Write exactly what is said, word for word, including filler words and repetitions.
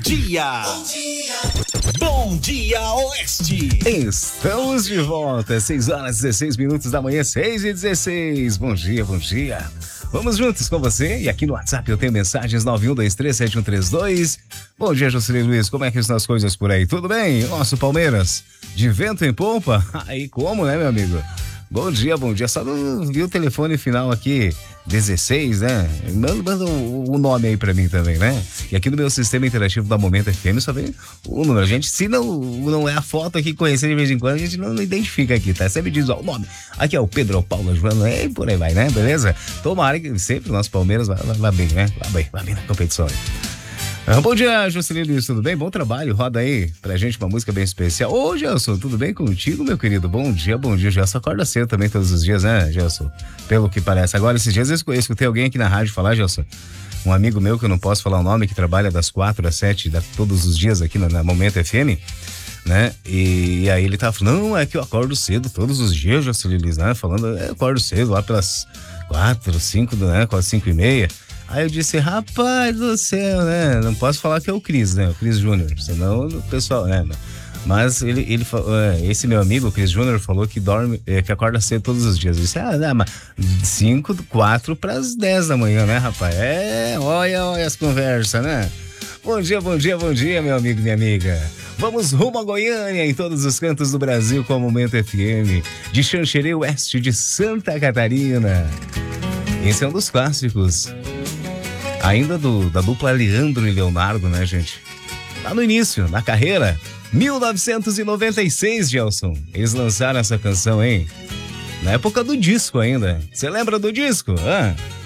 dia. Bom dia. Bom dia, Oeste. Estamos de volta, seis horas e dezesseis minutos da manhã, seis e dezesseis. Bom dia, bom dia. Vamos juntos com você. E aqui no WhatsApp eu tenho mensagens nove um dois três sete um três dois. Bom dia, Jocelyn Luiz. Como é que estão as coisas por aí? Tudo bem? Nosso Palmeiras de vento em pompa? Aí como, né, meu amigo? Bom dia, bom dia. Só não vi o telefone final aqui, dezesseis, né? Manda, manda o, o nome aí pra mim também, né? E aqui no meu sistema interativo da Momento F M só vem o número. A gente, se não, não é a foto aqui, conhecer de vez em quando, a gente não, não identifica aqui, tá? Sempre diz ó, o nome. Aqui é o Pedro, o Paulo, a Joana, e por aí vai, né? Beleza? Tomara que sempre o nosso Palmeiras vai, vai, vai bem, né? Vai bem, vai bem na competição aí. Ah, bom dia, Jocelyn Luiz, tudo bem? Bom trabalho, roda aí pra gente uma música bem especial. Ô, Gelson, tudo bem contigo, meu querido? Bom dia, bom dia. Gelson acorda cedo também todos os dias, né, Gelson? Pelo que parece. Agora, esses dias eu escutei alguém aqui na rádio falar, Gelson, um amigo meu que eu não posso falar o nome, que trabalha das quatro às sete da, todos os dias aqui na, na Momento F M, né? E, e aí ele tava falando, não, é que eu acordo cedo todos os dias, Jocelyn Luiz, né? Falando, eu acordo cedo lá pelas quatro, cinco, né? Quase cinco e meia. Aí eu disse, rapaz do céu, né? Não posso falar que é o Cris, né? O Cris Júnior, senão o pessoal, né? Mas ele, ele é, esse meu amigo, o Cris Júnior, falou que dorme, é, que acorda cedo todos os dias. Eu disse, ah, não, mas cinco, quatro para as dez da manhã, né, rapaz? É, olha, olha as conversas, né? Bom dia, bom dia, bom dia, meu amigo, minha amiga. Vamos rumo a Goiânia, em todos os cantos do Brasil, com o Momento F M, de Xanxerê Oeste, de Santa Catarina. Esse é um dos clássicos. Ainda do, da dupla Leandro e Leonardo, né, gente? Lá no início, na carreira, mil novecentos e noventa e seis, Gelson. Eles lançaram essa canção, hein? Na época do disco ainda. Você lembra do disco? Ah,